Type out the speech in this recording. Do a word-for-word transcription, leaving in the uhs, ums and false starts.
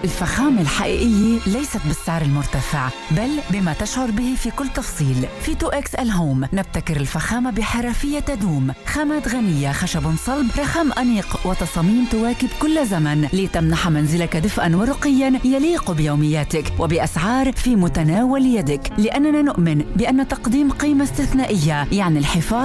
الفخامة الحقيقية ليست بالسعر المرتفع بل بما تشعر به في كل تفصيل. في تو إكس إل هوم نبتكر الفخامة بحرفية تدوم، خامات غنية، خشب صلب، رخام أنيق وتصاميم تواكب كل زمن لتمنح منزلك دفئا ورقيا يليق بيومياتك وبأسعار في متناول يدك، لأننا نؤمن بأن تقديم قيمة استثنائية يعني الحفاظ